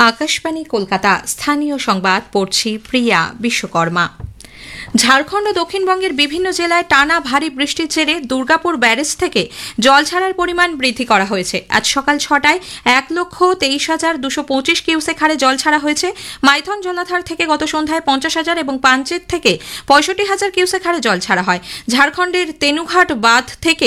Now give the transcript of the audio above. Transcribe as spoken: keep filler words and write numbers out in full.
আকাশবাণী কলকাতা, স্থানীয় সংবাদ পড়ছি প্রিয়া বিশ্বকর্মা। ঝাড়খণ্ড ও দক্ষিণবঙ্গের বিভিন্ন জেলায় টানা ভারী বৃষ্টির জেরে দুর্গাপুর ব্যারেজ থেকে জল ছাড়ার পরিমাণ বৃদ্ধি করা হয়েছে। আজ সকাল ছটায় এক লক্ষ তেইশ হাজার দুশো পঁচিশ কিউসেক হারে জল ছাড়া হয়েছে। মাইথন জলাধার থেকে গত সন্ধ্যায় পঞ্চাশ হাজার এবং পাঞ্চেত থেকে পঁয়ষট্টি হাজার কিউসেক হারে জল ছাড়া হয়। ঝাড়খণ্ডের তেনুঘাট বাঁধ থেকে